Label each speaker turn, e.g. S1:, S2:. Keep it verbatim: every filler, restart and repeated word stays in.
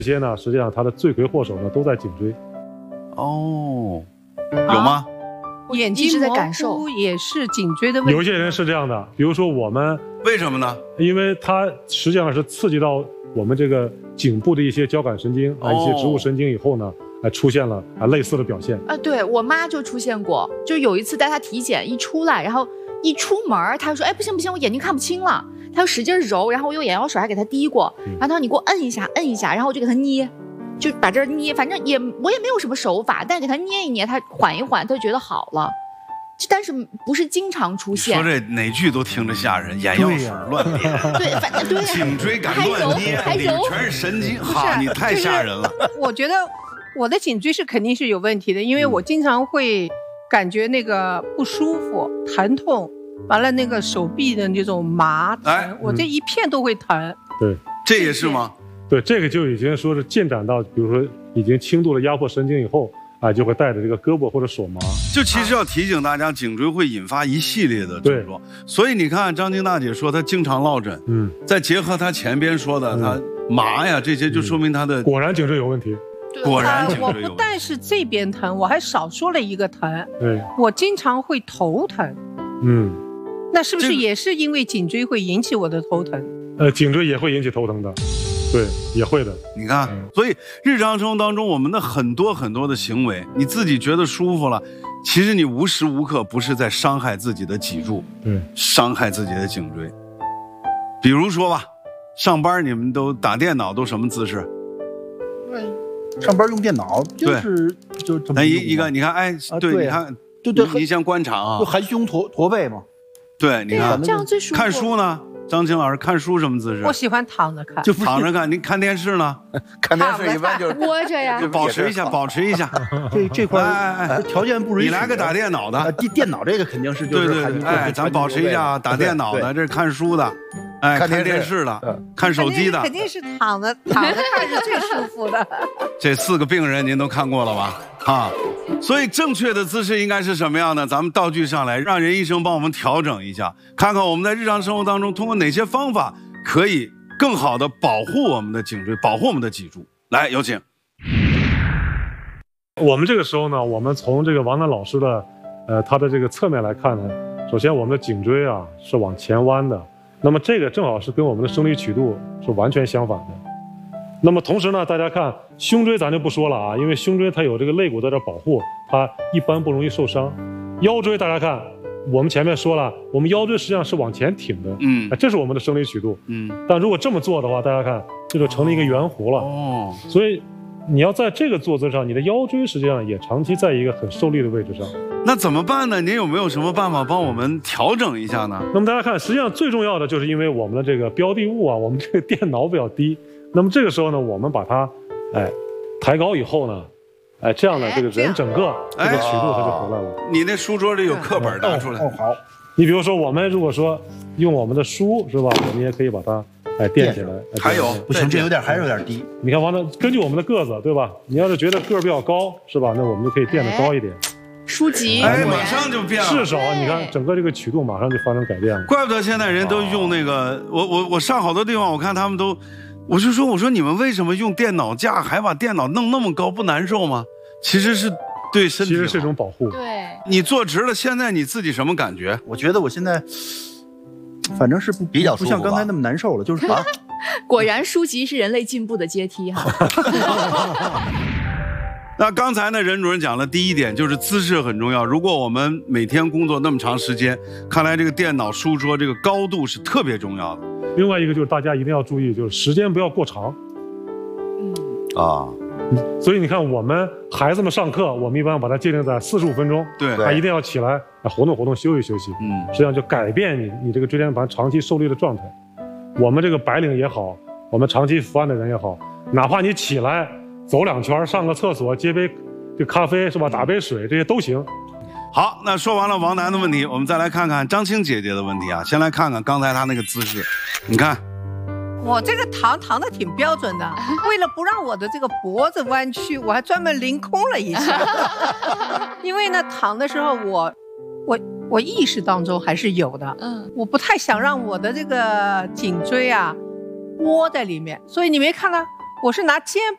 S1: 这些呢，实际上它的罪魁祸首呢都在颈椎。
S2: 哦，有吗？
S3: 啊、眼睛模糊也是颈椎的问题。
S1: 有些人是这样的，比如说我们
S2: 为什么呢？
S1: 因为它实际上是刺激到我们这个颈部的一些交感神经啊、哦、一些植物神经以后呢，哎出现了啊类似的表现。
S4: 啊，对我妈就出现过，就有一次带她体检，一出来，然后一出门，她说：“哎，不行不行，我眼睛看不清了。”她就使劲揉，然后我用眼药水还给她滴过，然后她说：“你给我摁一下，摁一下。”然后我就给她捏。就把这捏，反正也我也没有什么手法，但是给他捏一捏，他缓一缓，他就觉得好了。但是不是经常出现。
S2: 说这哪句都听着吓人，眼药水乱点，
S4: 对，反正对，
S2: 颈椎敢乱捏，里全是神经，哈，你太吓人了。
S3: 我觉得我的颈椎是肯定是有问题的，因为我经常会感觉那个不舒服、疼痛，完了那个手臂的那种麻疼，哎、我这一片都会疼。
S1: 对，
S2: 这也是吗？
S1: 对，这个就已经说是进展到，比如说已经轻度的压迫神经以后啊，就会带着这个胳膊或者手麻。
S2: 就其实要提醒大家，颈椎会引发一系列的症状。所以你看张晶大姐说她经常落枕，嗯，再结合她前边说的她麻呀这些，就说明她的、
S1: 嗯、果然颈椎有问题。
S2: 果然颈椎有问题。
S3: 我不但是这边疼，我还少说了一个疼。
S1: 对，
S3: 我经常会头疼。
S1: 嗯，
S3: 那是不是也是因为颈椎会引起我的头疼？
S1: 呃，颈椎也会引起头疼的。对，也会的。
S2: 你看，嗯、所以日常生活当中，我们的很多很多的行为，你自己觉得舒服了，其实你无时无刻不是在伤害自己的脊柱，
S1: 对，
S2: 伤害自己的颈椎。比如说吧，上班你们都打电脑都什么姿势？
S5: 对，上班用电脑就是就这么。
S2: 那一一个，你看，哎，
S5: 啊、
S2: 对，
S5: 对
S2: 你看，
S5: 对对，
S2: 你先观察啊，
S5: 就含胸驼驼背嘛。
S2: 对，你看，
S4: 这样最舒服。
S2: 看书呢？张青老师看书什么姿势？
S3: 我喜欢躺着看，
S2: 就躺着看。您看电视呢？
S5: 看电视一般就是
S4: 窝着呀，
S2: 就保持一下，保持一下。
S5: 这这块
S2: 哎哎
S5: 条件不允许。
S2: 你来个打电脑的，
S5: 电电脑这个肯定是就是
S2: 对对对，哎，咱保持一下，打电脑的，这是看书的，哎，看电视的，看手机的，
S3: 肯定是躺着躺着看是最舒服的。
S2: 这四个病人您都看过了吧？啊，所以正确的姿势应该是什么样的？咱们道具上来，让任医生帮我们调整一下，看看我们在日常生活当中通过哪些方法可以更好的保护我们的颈椎，保护我们的脊柱。来，有请。
S1: 我们这个时候呢，我们从这个王楠老师的，呃，他的这个侧面来看呢，首先我们的颈椎啊是往前弯的，那么这个正好是跟我们的生理曲度是完全相反的。那么同时呢，大家看胸椎咱就不说了啊，因为胸椎它有这个肋骨在这保护，它一般不容易受伤。腰椎大家看，我们前面说了，我们腰椎实际上是往前挺的，嗯，这是我们的生理曲度，嗯。但如果这么做的话，大家看这就成了一个圆弧了，哦。所以你要在这个坐姿上，你的腰椎实际上也长期在一个很受力的位置上。
S2: 那怎么办呢？您有没有什么办法帮我们调整一下呢？
S1: 那么大家看，实际上最重要的就是因为我们的这个标的物啊，我们这个电脑比较低。那么这个时候呢，我们把它，哎，抬高以后呢，哎，这样呢，这个人整个这个曲度它就回来了。
S2: 你那书桌里有课本拿出来。
S5: 哦，好。
S1: 你比如说，我们如果说用我们的书是吧，我们也可以把它哎垫起来。
S2: 还有
S5: 不行，这有点还是有点低。
S1: 你看，完了，根据我们的个子对吧？你要是觉得个儿比较高是吧，那我们就可以垫得高一点。
S4: 书籍
S2: 哎，马上就变了。
S1: 至少你看整个这个曲度马上就发生改变了。
S2: 怪不得现在人都用那个，我我我上好多地方，我看他们都。我就说，我说你们为什么用电脑架还把电脑弄那么高，不难受吗？其实是对身体，
S1: 其实是一种保护。
S4: 对，
S2: 你坐直了，现在你自己什么感觉？
S5: 我觉得我现在，反正是不
S6: 比较
S5: 不像刚才那么难受了，就是啊。
S4: 果然，书籍是人类进步的阶梯哈。
S2: 那刚才呢，任主任讲了第一点，就是姿势很重要。如果我们每天工作那么长时间，看来这个电脑书桌这个高度是特别重要的。
S1: 另外一个就是大家一定要注意，就是时间不要过长。
S2: 嗯啊，
S1: 所以你看，我们孩子们上课，我们一般把它界定在四十五分钟，
S2: 对，
S1: 他一定要起来活动活动、休息休息。嗯，实际上就改变你你这个椎间盘长期受力的状态。我们这个白领也好，我们长期伏案的人也好，哪怕你起来走两圈、上个厕所、接杯这咖啡是吧，打杯水，这些都行。
S2: 好，那说完了王楠的问题，我们再来看看张青姐姐的问题啊。先来看看刚才她那个姿势，你看，
S3: 我这个躺躺的挺标准的，为了不让我的这个脖子弯曲，我还专门凌空了一下。因为呢，躺的时候我我我意识当中还是有的，嗯，我不太想让我的这个颈椎啊窝在里面，所以你没看到，我是拿肩